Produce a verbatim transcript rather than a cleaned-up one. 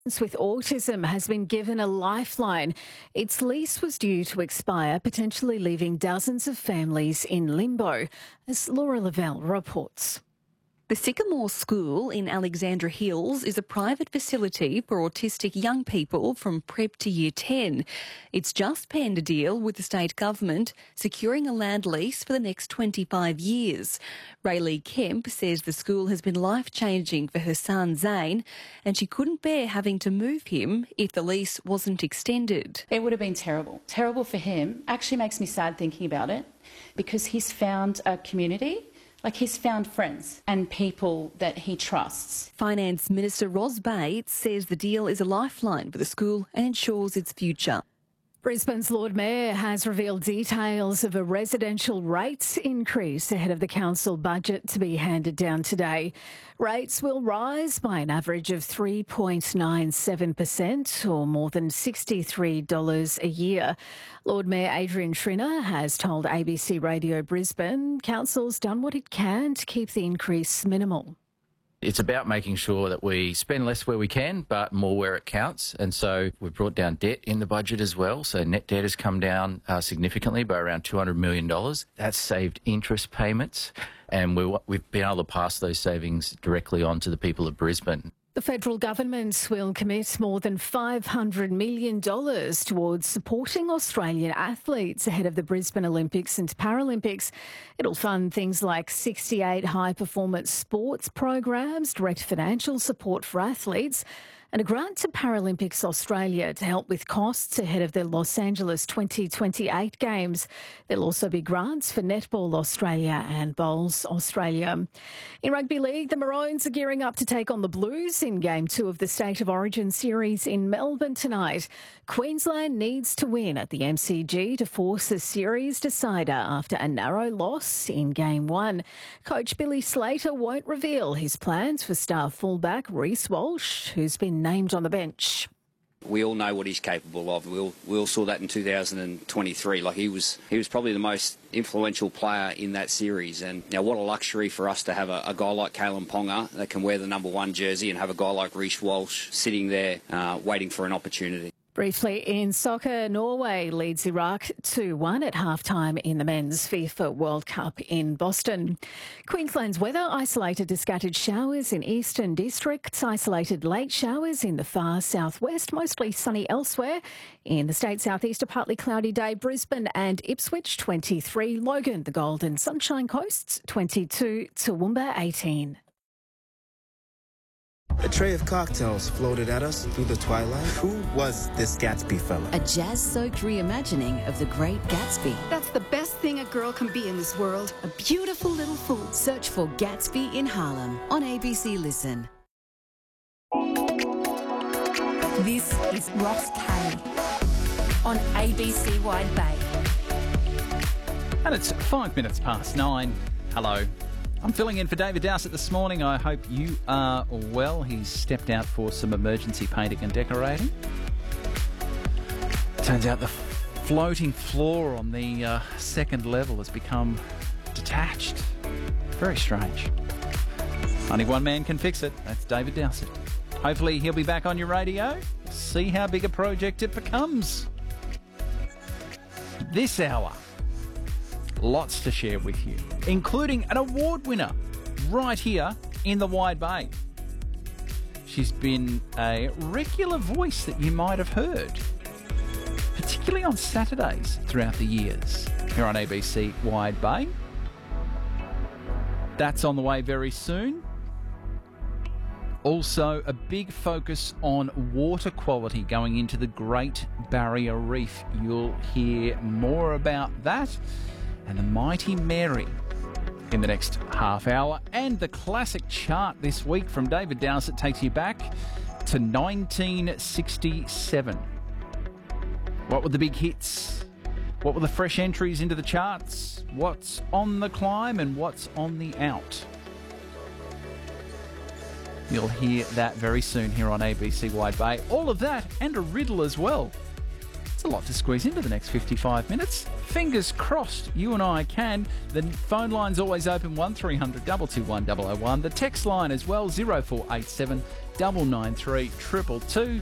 with autism has been given a lifeline. Its lease was due to expire, potentially leaving dozens of families in limbo, as Laura Lavelle reports. The Sycamore School in Alexandra Hills is a private facility for autistic young people from prep to year ten. It's just penned a deal with the state government, securing a land lease for the next twenty-five years. Rayleigh Kemp says the school has been life-changing for her son Zane, and she couldn't bear having to move him if the lease wasn't extended. It would have been terrible. Terrible for him. Actually makes me sad thinking about it, because he's found a community. Like, he's found friends and people that he trusts. Finance Minister Ros Bates says the deal is a lifeline for the school and ensures its future. Brisbane's Lord Mayor has revealed details of a residential rates increase ahead of the council budget to be handed down today. Rates will rise by an average of three point nine seven percent, or more than sixty-three dollars a year. Lord Mayor Adrian Schrinner has told A B C Radio Brisbane council's done what it can to keep the increase minimal. It's about making sure that we spend less where we can, but more where it counts. And so we've brought down debt in the budget as well. So net debt has come down uh, significantly by around two hundred million dollars. That's saved interest payments, and we, we've been able to pass those savings directly on to the people of Brisbane. The federal government will commit more than five hundred million dollars towards supporting Australian athletes ahead of the Brisbane Olympics and Paralympics. It'll fund things like sixty-eight high-performance sports programs, direct financial support for athletes, and a grant to Paralympics Australia to help with costs ahead of the Los Angeles twenty twenty-eight Games. There'll also be grants for Netball Australia and Bowls Australia. In Rugby League, the Maroons are gearing up to take on the Blues in Game two of the State of Origin series in Melbourne tonight. Queensland needs to win at the M C G to force a series decider after a narrow loss in Game one. Coach Billy Slater won't reveal his plans for star fullback Reece Walsh, who's been named on the bench. We all know what he's capable of. We all, we all saw that in two thousand twenty-three. Like, he was he was probably the most influential player in that series. And now, what a luxury for us to have a, a guy like Kalen Ponga that can wear the number one jersey, and have a guy like Reece Walsh sitting there uh, waiting for an opportunity. Briefly in soccer, Norway leads Iraq two one at halftime in the Men's FIFA World Cup in Boston. Queensland's weather: isolated to scattered showers in eastern districts, isolated late showers in the far southwest, mostly sunny elsewhere. In the state southeast, a partly cloudy day. Brisbane and Ipswich twenty-three, Logan, the Golden Sunshine Coasts twenty-two, Toowoomba eighteen. A tray of cocktails floated at us through the twilight. Who was this Gatsby fella? A jazz-soaked reimagining of The Great Gatsby. That's the best thing a girl can be in this world. A beautiful little fool. Search for Gatsby in Harlem on A B C Listen. This is Ross Kay on A B C Wide Bay. And it's five minutes past nine. Hello. I'm filling in for David Dowsett this morning. I hope you are well. He's stepped out for some emergency painting and decorating. Turns out the floating floor on the uh, second level has become detached. Very strange. Only one man can fix it. That's David Dowsett. Hopefully he'll be back on your radio. See how big a project it becomes. This hour, lots to share with you, including an award winner right here in the Wide Bay. She's been a regular voice that you might have heard, particularly on Saturdays throughout the years here on A B C Wide Bay. That's on the way very soon. Also, a big focus on water quality going into the Great Barrier Reef. You'll hear more about that and the Mighty Mary in the next half hour. And the classic chart this week from David Dowsett takes you back to nineteen sixty-seven. What were the big hits? What were the fresh entries into the charts? What's on the climb and what's on the out? You'll hear that very soon here on A B C Wide Bay. All of that and a riddle as well. It's a lot to squeeze into the next fifty-five minutes. Fingers crossed you and I can. The phone line's always open, one three hundred two two one double oh one. The text line as well, zero four eight seven nine nine three two two two.